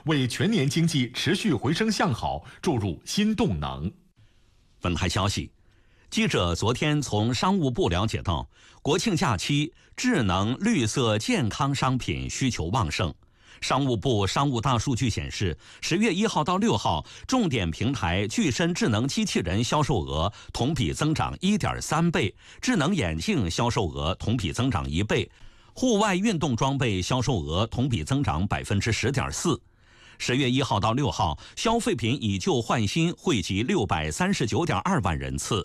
为全年经济持续回升向好注入新动能。 本台消息，记者昨天从商务部了解到，国庆假期智能绿色健康商品需求旺盛。商务部商务大数据显示，10月1号到6号，重点平台具身智能机器人销售额同比增长1.3倍，智能眼镜销售额同比增长1倍，户外运动装备销售额同比增长10.4%。10月1号到6号，消费品以旧换新汇集639.2万人次，